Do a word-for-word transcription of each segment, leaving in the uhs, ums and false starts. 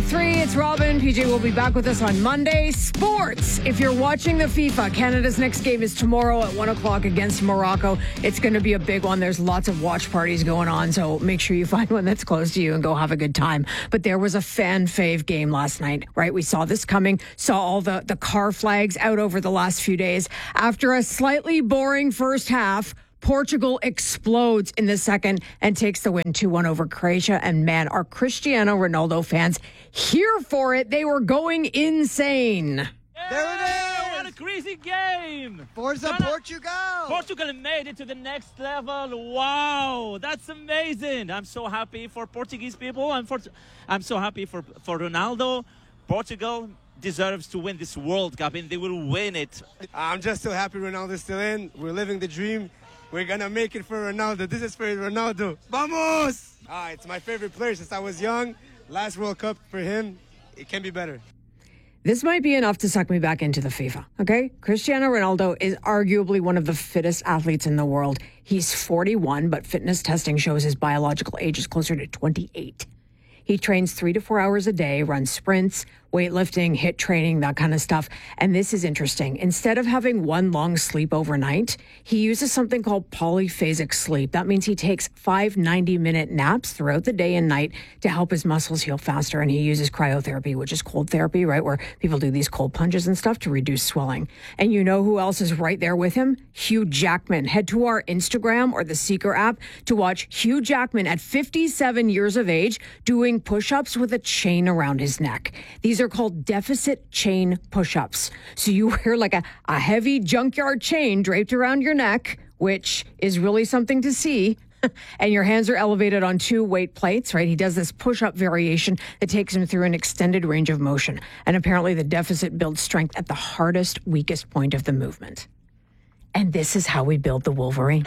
three, it's Robin. P J will be back with us on Monday. Sports. If you're watching the FIFA, Canada's next game is tomorrow at one o'clock against Morocco. It's going to be a big one. There's lots of watch parties going on, so make sure you find one that's close to you and go have a good time. But there was a fan fave game last night, right? We saw this coming, saw all the, the car flags out over the last few days. After a slightly boring first half, Portugal explodes in the second and takes the win two one over Croatia. And man, are Cristiano Ronaldo fans here for it. They were going insane. There it is! What a crazy game! Forza Ghana- Portugal! Portugal made it to the next level. Wow, that's amazing. I'm so happy for Portuguese people. I'm, for, I'm so happy for, for Ronaldo. Portugal deserves to win this World Cup, and they will win it. I'm just so happy Ronaldo's still in. We're living the dream. We're going to make it for Ronaldo. This is for Ronaldo. Vamos! Ah, it's my favorite player since I was young. Last World Cup for him. It can be better. This might be enough to suck me back into the FIFA, okay? Cristiano Ronaldo is arguably one of the fittest athletes in the world. He's forty-one, but fitness testing shows his biological age is closer to twenty-eight. He trains three to four hours a day, runs sprints, weightlifting, hit training, that kind of stuff. And this is interesting. Instead of having one long sleep overnight, he uses something called polyphasic sleep. That means he takes five ninety-minute naps throughout the day and night to help his muscles heal faster. And he uses cryotherapy, which is cold therapy, right, where people do these cold plunges and stuff to reduce swelling. And you know who else is right there with him? Hugh Jackman. Head to our Instagram or the Seeker app to watch Hugh Jackman at fifty-seven years of age doing push-ups with a chain around his neck. These are called deficit chain push-ups. So you wear like a, a heavy junkyard chain draped around your neck, which is really something to see. And your hands are elevated on two weight plates, right? He does this push-up variation that takes him through an extended range of motion. And apparently the deficit builds strength at the hardest, weakest point of the movement. And this is how we build the Wolverine.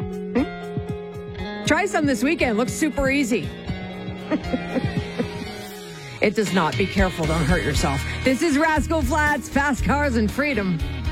Hmm? Try some this weekend. Looks super easy. It does not. Be careful. Don't hurt yourself. This is Rascal Flatts, Fast Cars and Freedom.